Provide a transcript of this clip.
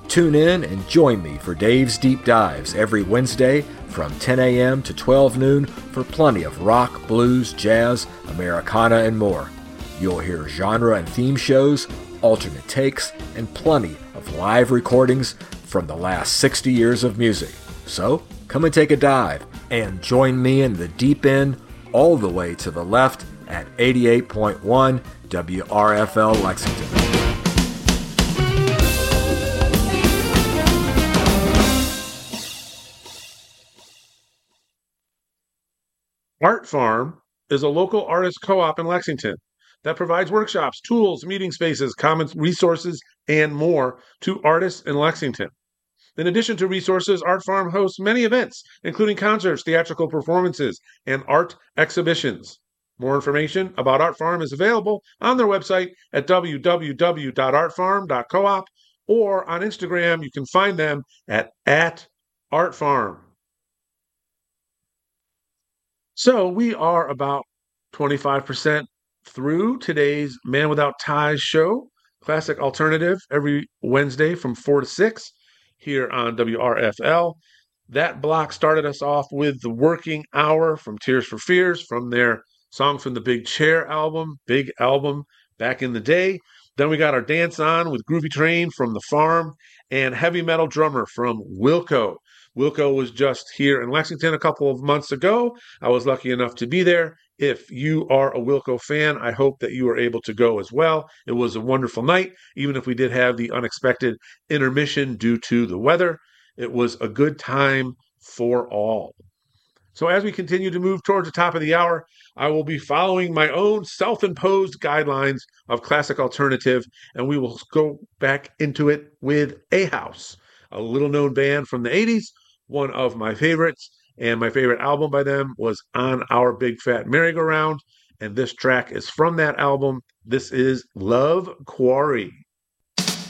Tune in and join me for Dave's Deep Dives every Wednesday from 10 a.m. to 12 noon for plenty of rock, blues, jazz, Americana, and more. You'll hear genre and theme shows, alternate takes, and plenty of live recordings from the last 60 years of music. So, come and take a dive and join me in the deep end all the way to the left at 88.1 WRFL Lexington. Art Farm is a local artist co-op in Lexington that provides workshops, tools, meeting spaces, common resources, and more to artists in Lexington. In addition to resources, Art Farm hosts many events, including concerts, theatrical performances, and art exhibitions. More information about Art Farm is available on their website at www.artfarm.coop, or on Instagram, you can find them at @artfarm. So we are about 25% through today's Man Without Ties show, Classic Alternative, every Wednesday from 4 to 6 here on WRFL. That block started us off with The Working Hour from Tears for Fears, from their Song from the Big Chair album, big album back in the day. Then we got our Dance On with Groovy Train from The Farm, and Heavy Metal Drummer from Wilco. Wilco was just here in Lexington a couple of months ago. I was lucky enough to be there. If you are a Wilco fan, I hope that you were able to go as well. It was a wonderful night, even if we did have the unexpected intermission due to the weather. It was a good time for all. So as we continue to move towards the top of the hour, I will be following my own self-imposed guidelines of classic alternative, and we will go back into it with A House, a little-known band from the 80s, one of my favorites, and my favorite album by them was On Our Big Fat Merry-Go-Round, and this track is from that album. This is Love Quarry.